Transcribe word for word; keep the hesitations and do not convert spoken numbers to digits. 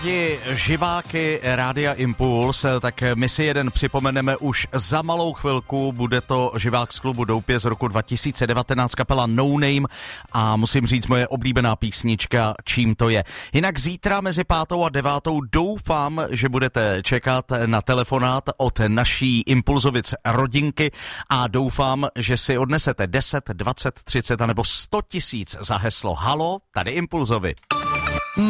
Živáky Rádia Impuls, tak my si jeden připomeneme už za malou chvilku, bude to živák z klubu Doupě z roku dva tisíce devatenáct, kapela No Name a musím říct moje oblíbená písnička Čím to je. Jinak zítra mezi pátou a devátou doufám, že budete čekat na telefonát od naší Impulzovic rodinky a doufám, že si odnesete deset, dvacet, třicet nebo sto tisíc za heslo Halo, tady Impulzovi.